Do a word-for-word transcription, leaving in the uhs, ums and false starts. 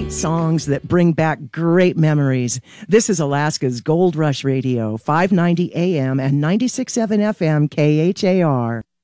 Great songs that bring back great memories. This is Alaska's Gold Rush Radio, five ninety A M and ninety-six point seven F M K H A R.